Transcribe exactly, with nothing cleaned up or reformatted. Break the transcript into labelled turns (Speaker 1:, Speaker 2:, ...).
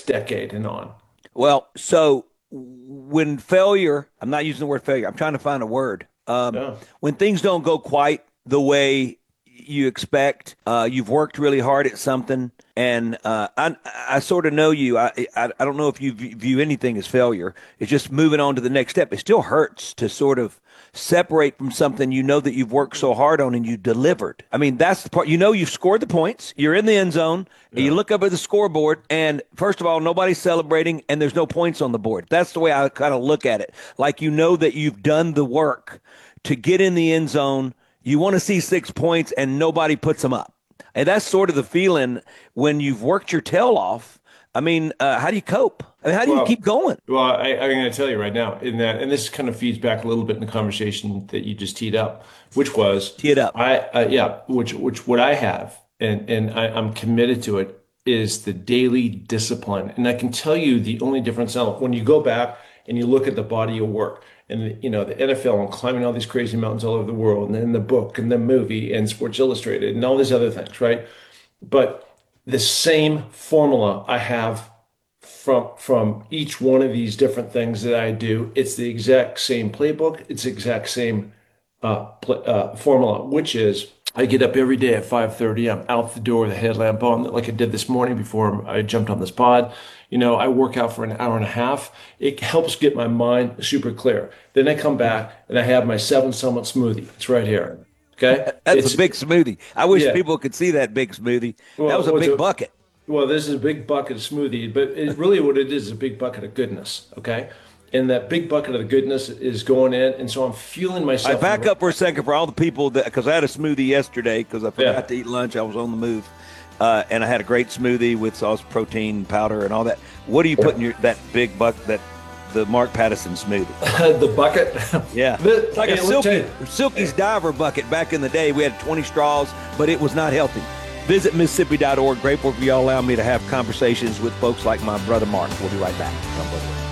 Speaker 1: next decade and on.
Speaker 2: Well, so when failure, I'm not using the word failure. I'm trying to find a word. Um,
Speaker 1: Yeah.
Speaker 2: when things don't go quite the way you expect, uh, you've worked really hard at something, and uh, I, I sort of know you. I, I, I don't know if you view anything as failure. It's just moving on to the next step. It still hurts to sort of separate from something you know that you've worked so hard on and you delivered. I mean, that's the part. You know, you've scored the points. You're in the end zone. And you
Speaker 1: Yeah.
Speaker 2: look up at the scoreboard, and first of all, nobody's celebrating, and there's no points on the board. That's the way I kind of look at it. Like you know that you've done the work to get in the end zone. You want to see six points, and nobody puts them up. And that's sort of the feeling when you've worked your tail off. I mean, uh, how do you cope? I mean, how do you keep
Speaker 1: Well,
Speaker 2: going?
Speaker 1: well, I, I'm going to tell you right now in that, and this kind of feeds back a little bit in the conversation that you just teed up, which was
Speaker 2: Tee it up.
Speaker 1: I, uh, yeah, which which what I have, and and I, I'm committed to it, is the daily discipline. And I can tell you the only difference now when you go back and you look at the body of work and you know the N F L and climbing all these crazy mountains all over the world, and then the book and the movie and Sports Illustrated and all these other things, right? But the same formula I have from from each one of these different things that I do. It's the exact same playbook. It's the exact same uh, pl uh, formula, which is I get up every day at five thirty. I'm out the door with a headlamp on, like I did this morning before I jumped on this pod. You know, I work out for an hour and a half. It helps get my mind super clear. Then I come back and I have my Seven Summit smoothie. It's right here. Okay.
Speaker 2: That's a
Speaker 1: It's
Speaker 2: big smoothie. I wish
Speaker 1: yeah.
Speaker 2: people could see that big smoothie. That was
Speaker 1: Well,
Speaker 2: a
Speaker 1: what's
Speaker 2: big
Speaker 1: a
Speaker 2: bucket.
Speaker 1: well, this is a big bucket of smoothie, but it, really what it is is a big bucket of goodness, okay? And that big bucket of the goodness is going in, and so I'm fueling
Speaker 2: I
Speaker 1: myself.
Speaker 2: back up for a second for all the people that because I had a smoothie yesterday because I
Speaker 1: Yeah,
Speaker 2: forgot to eat lunch. I was on the move, uh, and I had a great smoothie with sauce, protein powder, and all that. What do you put in
Speaker 1: yeah.
Speaker 2: your that big buck that the Mark Patterson smoothie?
Speaker 1: The bucket.
Speaker 2: Yeah, it's
Speaker 1: The,
Speaker 2: like a
Speaker 1: hey, let me tell
Speaker 2: silky
Speaker 1: you,
Speaker 2: Silky's diver bucket back in the day. We had twenty straws, but it was not healthy. Visit Mississippi dot org. Grateful for y'all allowing me to have conversations with folks like my brother Mark. We'll be right back. Don't go away.